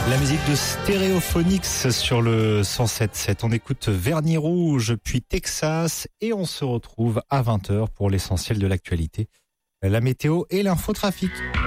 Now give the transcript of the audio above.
La musique de Stéréophonix sur le 107.7. On écoute Vernis Rouge, puis Texas, et on se retrouve à 20h pour l'essentiel de l'actualité, la météo et l'infotrafic.